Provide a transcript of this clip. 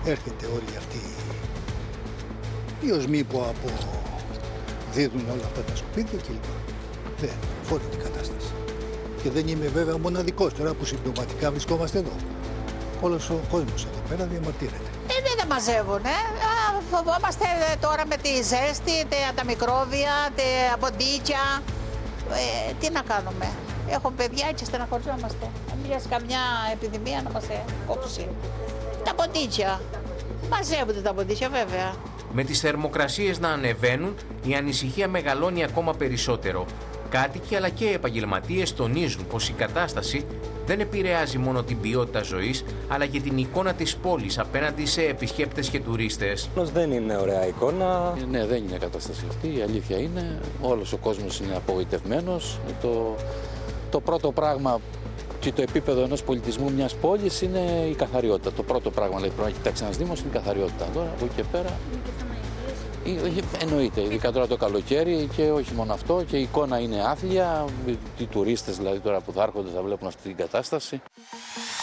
έρχεται όλοι αυτοί οι οσμοί που αποδίδουν όλα αυτά τα σκουπίδια κλπ. Δεν φορεί την κατάσταση. Και δεν είμαι βέβαια μοναδικός τώρα που συμπτωματικά βρισκόμαστε εδώ. Όλος ο κόσμος εδώ πέρα διαμαρτύρεται. Δεν μαζεύουν. Φοβόμαστε τώρα με τη ζέστη, τα μικρόβια, τα ποντίκια. Τι να κάνουμε. Έχω παιδιά και στεναχωριόμαστε. Αν μοιάζει καμιά επιδημία να μας κόψει. Τα ποντίκια. Μαζεύονται τα ποντίκια βέβαια. Με τις θερμοκρασίες να ανεβαίνουν, η ανησυχία μεγαλώνει ακόμα περισσότερο. Κάτοικοι αλλά και επαγγελματίες τονίζουν πως η κατάσταση δεν επηρεάζει μόνο την ποιότητα ζωής, αλλά και την εικόνα της πόλης απέναντι σε επισκέπτες και τουρίστες. Δεν είναι ωραία εικόνα. Ναι, δεν είναι κατάσταση αυτή. Η αλήθεια είναι, όλος ο κόσμος είναι απογοητευμένος. Το πρώτο πράγμα και το επίπεδο ενός πολιτισμού μιας πόλης είναι η καθαριότητα. Το πρώτο πράγμα δηλαδή, πρέπει να κοιτάξει ένας Δήμος είναι η καθαριότητα. Τώρα από εκεί και πέρα. Εννοείται, ειδικά τώρα το καλοκαίρι και όχι μόνο αυτό, και η εικόνα είναι άθλια. Οι τουρίστες δηλαδή τώρα που θα έρχονται θα βλέπουν αυτή την κατάσταση.